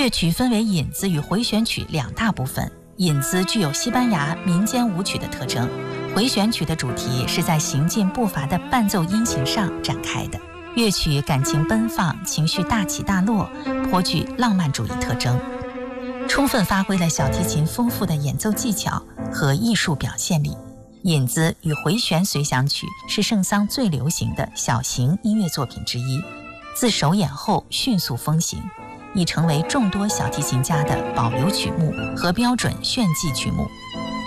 乐曲分为引子与回旋曲两大部分。引子具有西班牙民间舞曲的特征，回旋曲的主题是在行进步伐的伴奏音型上展开的。乐曲感情奔放，情绪大起大落，颇具浪漫主义特征，充分发挥了小提琴丰富的演奏技巧和艺术表现力。引子与回旋随想曲是圣桑最流行的小型音乐作品之一，自首演后迅速风行，已成为众多小提琴家的保留曲目和标准炫技曲目。